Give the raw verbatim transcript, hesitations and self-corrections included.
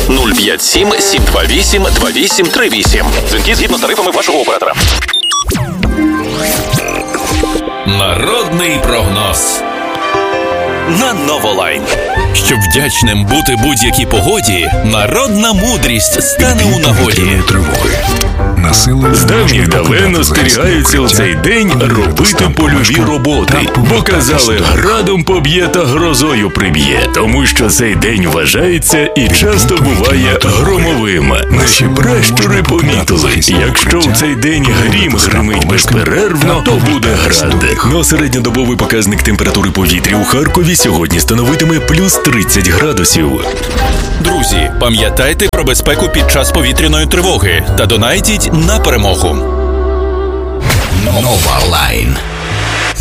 нуль п'ять сім сім два вісім два вісім три вісім. Дзвінки згідно з тарифами вашого оператора. Народний прогноз на Новолайн. Щоб вдячним бути будь-якій погоді, народна мудрість стане у нагоді. З давніх давен остерігаються у цей день робити польові роботи, бо казали, градом поб'є та грозою приб'є, тому що цей день вважається і часто буває громовим. Наші пращури помітили, якщо в цей день грім гримить безперервно, то буде град. Но середньодобовий показник температури повітря у Харкові сьогодні становитиме плюс тридцять градусів. Друзі, пам'ятайте про безпеку під час повітряної тривоги та донайтіть на перемогу. Новолайн.